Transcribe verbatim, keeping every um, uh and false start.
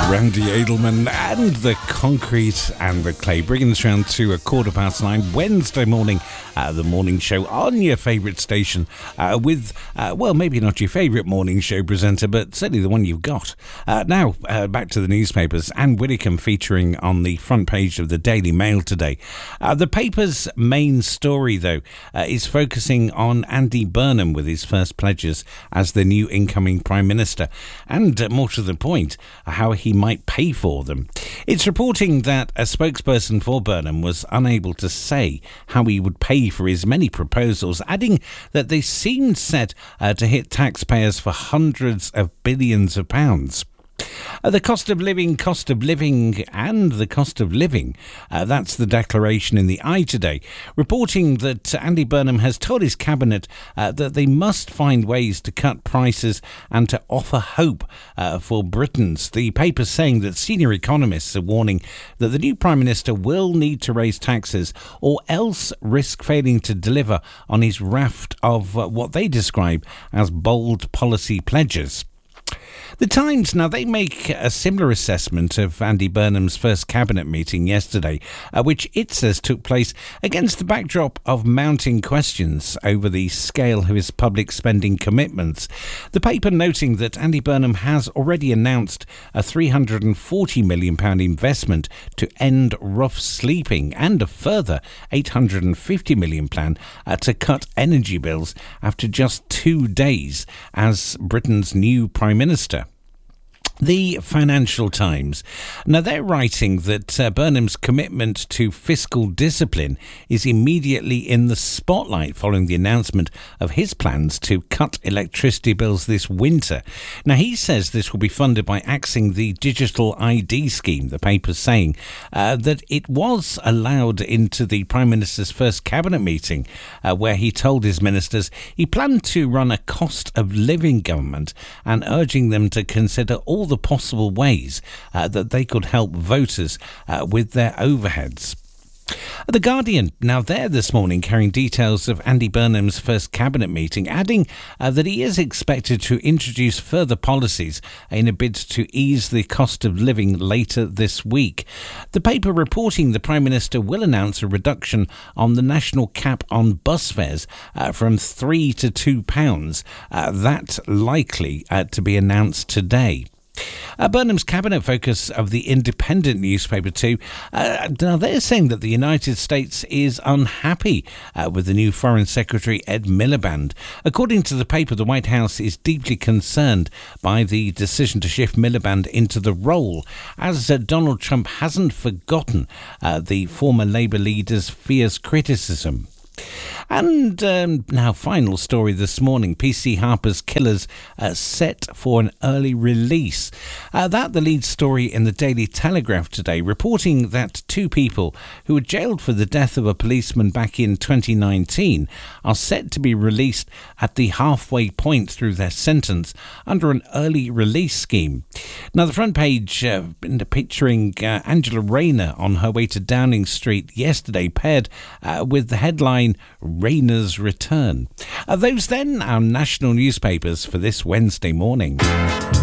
Randy Edelman and the Concrete and the Clay, bringing us round to a quarter past nine Wednesday morning, uh, the morning show on your favourite station uh, with, uh, well, maybe not your favourite morning show presenter, but certainly the one you've got. Uh, now, uh, back to the newspapers. Anne Widdecombe featuring on the front page of the Daily Mail today. Uh, the paper's main story, though, uh, is focusing on Andy Burnham with his first pledges as the new incoming Prime Minister, and uh, more to the point, how he might pay for them. It's reporting that a spokesperson for Burnham was unable to say how he would pay for his many proposals, adding that they seemed set uh, to hit taxpayers for hundreds of billions of pounds. Uh, the cost of living, cost of living and the cost of living. Uh, that's the declaration in the Eye today, reporting that Andy Burnham has told his cabinet uh, that they must find ways to cut prices and to offer hope uh, for Britons. The paper saying that senior economists are warning that the new Prime Minister will need to raise taxes or else risk failing to deliver on his raft of uh, what they describe as bold policy pledges. The Times, now they make a similar assessment of Andy Burnham's first cabinet meeting yesterday, uh, which it says took place against the backdrop of mounting questions over the scale of his public spending commitments. The paper noting that Andy Burnham has already announced a three hundred forty million pounds investment to end rough sleeping and a further eight hundred fifty million pounds plan uh, to cut energy bills after just two days as Britain's new Prime Minister. The Financial Times. Now, they're writing that uh, Burnham's commitment to fiscal discipline is immediately in the spotlight following the announcement of his plans to cut electricity bills this winter. Now, he says this will be funded by axing the digital I D scheme, the paper's saying uh, that it was allowed into the Prime Minister's first cabinet meeting, uh, where he told his ministers he planned to run a cost of living government and urging them to consider all the possible ways uh, that they could help voters uh, with their overheads. The Guardian, now there this morning, carrying details of Andy Burnham's first cabinet meeting, adding uh, that he is expected to introduce further policies in a bid to ease the cost of living later this week. The paper reporting the Prime Minister will announce a reduction on the national cap on bus fares uh, from three to two pounds. Uh, that likely uh, to be announced today. Uh, Burnham's cabinet focus of the Independent newspaper too. Uh, now they're saying that the United States is unhappy uh, with the new Foreign Secretary Ed Miliband. According to the paper, the White House is deeply concerned by the decision to shift Miliband into the role, as uh, Donald Trump hasn't forgotten uh, the former Labour leader's fierce criticism. And um, now, final story this morning. P C Harper's Killers uh, set for an early release. Uh, that the lead story in the Daily Telegraph today, reporting that two people who were jailed for the death of a policeman back in twenty nineteen are set to be released at the halfway point through their sentence under an early release scheme. Now, the front page uh, picturing uh, Angela Rayner on her way to Downing Street yesterday, paired uh, with the headline Rayner's Return. Are those then our national newspapers for this Wednesday morning?